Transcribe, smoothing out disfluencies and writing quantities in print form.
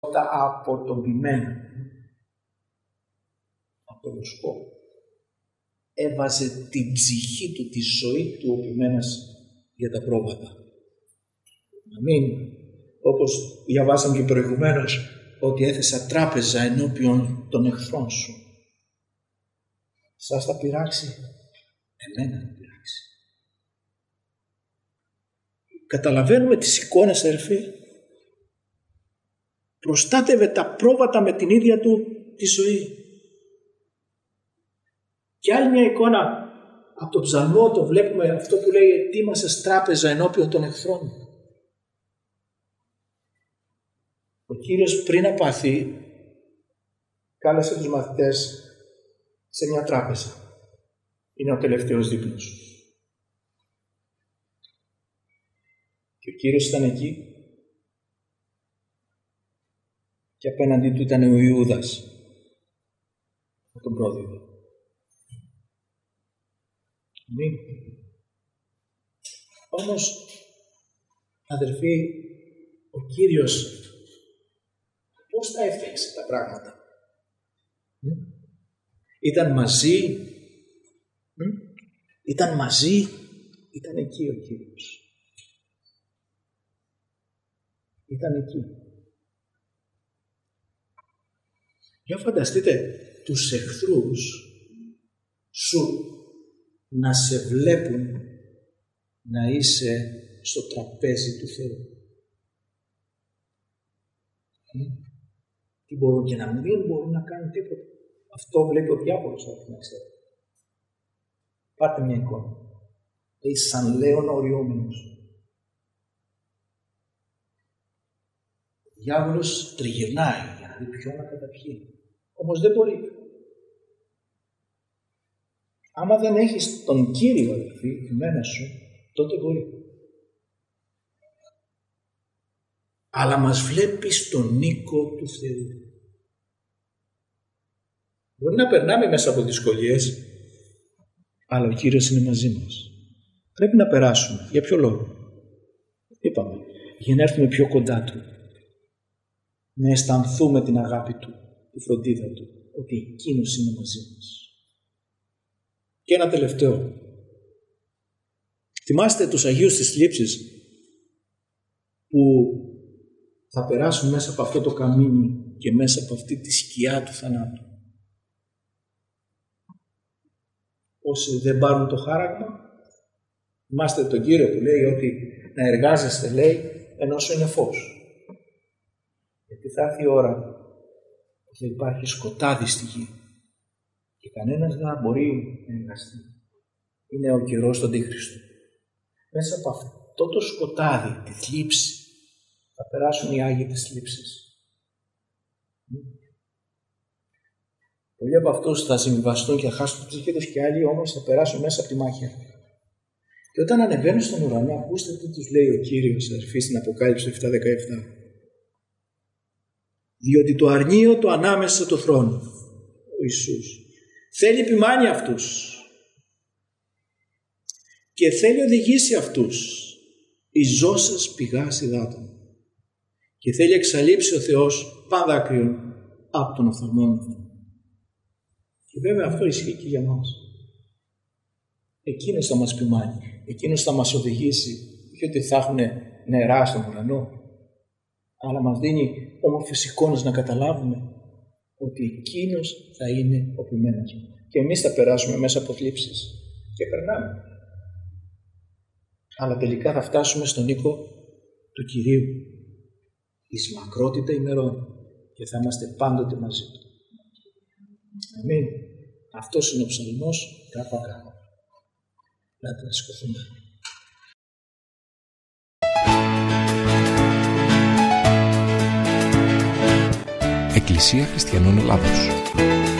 από τον ποιμένα, από τον σκοπό. Έβαζε την ψυχή του, τη ζωή του ο ποιμένας για τα πρόβατα. Αμήν. Όπως διαβάσαμε και προηγουμένως, ότι έθεσα τράπεζα ενώπιον των εχθρών σου. Σας θα πειράξει, εμένα θα πειράξει. Καταλαβαίνουμε τις εικόνες, αδερφοί. Προστάτευε τα πρόβατα με την ίδια του τη ζωή. Και άλλη μια εικόνα από τον Ψαλμό, το βλέπουμε αυτό που λέει «Ετοίμασες τράπεζα ενώπιον των εχθρών». Ο Κύριος πριν απάθει κάλεσε τους μαθητές σε μια τράπεζα. Είναι ο τελευταίος δείπνος. Και ο Κύριος ήταν εκεί και απέναντί του ήταν ο Ιούδας, τον πρόδειλο. Μην. Όμως, αδερφοί, ο Κύριος πώς τα έφτιαξε τα πράγματα? Ήταν μαζί, ήταν εκεί ο Κύριος. Ήταν εκεί. Για φανταστείτε τους εχθρούς σου να σε βλέπουν να είσαι στο τραπέζι του Θεού. Τι μπορούν και να μην μπορούν να κάνουν τίποτα. Αυτό βλέπει ο διάβολος, να ξέρετε. Πάρτε μια εικόνα. Είσαι σαν λέον οριόμενος. Ο διάβολος τριγυρνάει για να δει ποιον να καταπιεί. Όμως δεν μπορεί. Άμα δεν έχεις τον Κύριο, αδελφοί, εμένα σου, τότε μπορεί. Αλλά μας βλέπει στον οίκο του Θεού. Μπορεί να περνάμε μέσα από δυσκολίες, αλλά ο Κύριος είναι μαζί μας. Πρέπει να περάσουμε. Για ποιο λόγο? Είπαμε, για να έρθουμε πιο κοντά Του. Να αισθανθούμε την αγάπη Του, τη φροντίδα Του, ότι Εκείνος είναι μαζί μας. Και ένα τελευταίο. Θυμάστε τους Αγίους της Θλίψης που θα περάσουν μέσα από αυτό το καμίνι και μέσα από αυτή τη σκιά του θανάτου. Όσοι δεν πάρουν το χάραγμα, θυμάστε τον Κύριο που λέει ότι να εργάζεστε, λέει, ενώ σου είναι φως. Γιατί θα έρθει η ώρα που θα υπάρχει σκοτάδι στη γη και κανένας δεν μπορεί να εργαστεί. Είναι ο καιρός του Αντίχριστου. Μέσα από αυτό το σκοτάδι, τη θλίψη, θα περάσουν οι Άγιοι της θλίψης. Πολλοί από αυτούς θα συμβιβαστούν και θα χάσουν την ψυχή τους και άλλοι όμως θα περάσουν μέσα από τη μάχη. Και όταν ανεβαίνουν στον ουρανό, ακούστε τι τους λέει ο Κύριος, αδερφοί, στην Αποκάλυψη 7:17. Διότι το αρνείο το ανάμεσα του θρόνου, ο Ιησούς, θέλει επιμάνει αυτούς και θέλει οδηγήσει αυτούς εις ζώσας πηγάς υδάτων και θέλει εξαλείψει ο Θεός πάντα άκριον από τον οφθαλμόν αυτόν. Και βέβαια αυτό ισχύει και για μας. Εκείνος θα μας ποιμάνει, εκείνος θα μας οδηγήσει, όχι ότι θα έχουν νερά στον ουρανό, αλλά μας δίνει όμορφες εικόνες να καταλάβουμε ότι εκείνος θα είναι ο ποιμένος. Και εμείς θα περάσουμε μέσα από θλίψεις και περνάμε. Αλλά τελικά θα φτάσουμε στον οίκο του Κυρίου, εις μακρότητα ημερών, και θα είμαστε πάντοτε μαζί Του. Αμήν. Αυτός είναι ο ψαλμός κάπου. Να σηκωθούμε. Εκκλησία Χριστιανών Ελλάδος.